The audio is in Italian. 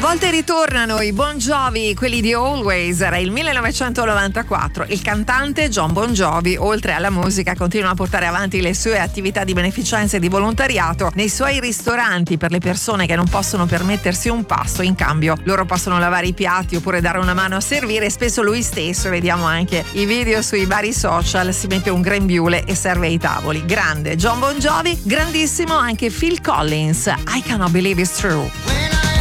volte ritornano i Bon Jovi, quelli di Always. Era il 1994. Il cantante Jon Bon Jovi, oltre alla musica, continua a portare avanti le sue attività di beneficenza e di volontariato nei suoi ristoranti per le persone che non possono permettersi un pasto. In cambio loro possono lavare i piatti oppure dare una mano a servire. Spesso lui stesso, vediamo anche i video sui vari social, si mette un grembiule e serve ai tavoli. Grande Jon Bon Jovi, grandissimo anche Phil Collins. I Cannot Believe It's True.